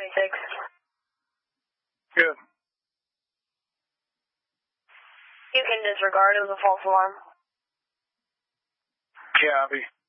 26. Good. You can disregard. It was a false alarm. Copy.